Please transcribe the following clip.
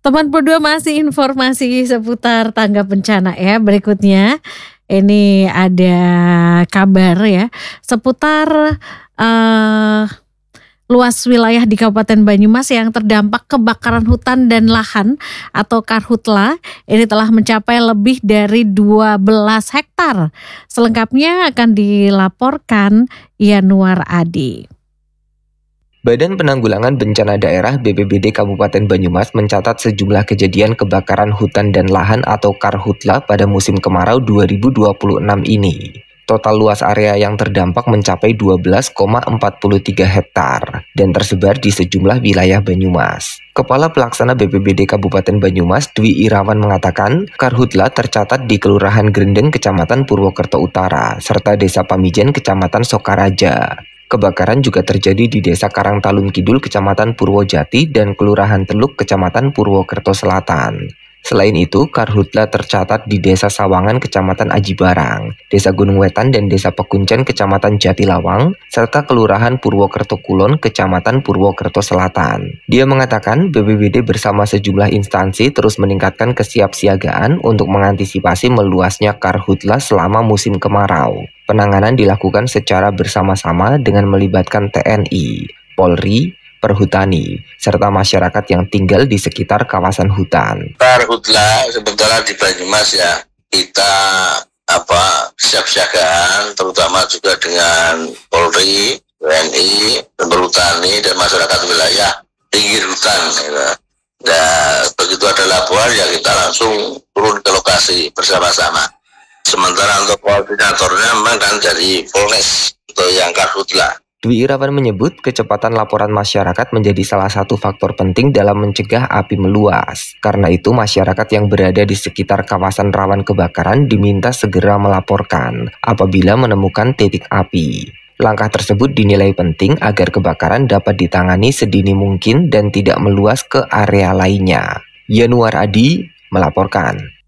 Teman berdua masih informasi seputar tanggap bencana ya. Berikutnya ini ada kabar ya seputar eh, luas wilayah di Kabupaten Banyumas yang terdampak kebakaran hutan dan lahan atau karhutla ini telah mencapai lebih dari 12 hektar. Selengkapnya akan dilaporkan Yanuar Adi. Badan Penanggulangan Bencana Daerah BPBD Kabupaten Banyumas mencatat sejumlah kejadian kebakaran hutan dan lahan atau karhutla pada musim kemarau 2026 ini. Total luas area yang terdampak mencapai 12,43 hektar dan tersebar di sejumlah wilayah Banyumas. Kepala Pelaksana BPBD Kabupaten Banyumas, Dwi Irawan mengatakan, karhutla tercatat di Kelurahan Grendeng, Kecamatan Purwokerto Utara, serta Desa Pamijen, Kecamatan Sokaraja. Kebakaran juga terjadi di Desa Karangtalun Kidul, Kecamatan Purwojati, dan Kelurahan Teluk, Kecamatan Purwokerto Selatan. Selain itu, karhutla tercatat di Desa Sawangan, Kecamatan Aji Barang, Desa Gunung Wetan, dan Desa Pekuncen, Kecamatan Jatilawang, serta Kelurahan Purwokerto Kulon, Kecamatan Purwokerto Selatan. Dia mengatakan BPBD bersama sejumlah instansi terus meningkatkan kesiapsiagaan untuk mengantisipasi meluasnya karhutla selama musim kemarau. Penanganan dilakukan secara bersama-sama dengan melibatkan TNI, Polri, Perhutani, serta masyarakat yang tinggal di sekitar kawasan hutan. Karhutla sebetulnya di Banyumas ya, kita siap-siagaan, terutama juga dengan Polri, TNI, Perhutani, dan masyarakat wilayah pinggir hutan. Ya. Dan begitu ada laporan ya kita langsung turun ke lokasi bersama-sama. Sementara untuk koordinatornya memang kan dari Polres untuk yang karhutla. Dwi Irawan menyebut kecepatan laporan masyarakat menjadi salah satu faktor penting dalam mencegah api meluas. Karena itu masyarakat yang berada di sekitar kawasan rawan kebakaran diminta segera melaporkan apabila menemukan titik api. Langkah tersebut dinilai penting agar kebakaran dapat ditangani sedini mungkin dan tidak meluas ke area lainnya. Yanuar Adi melaporkan.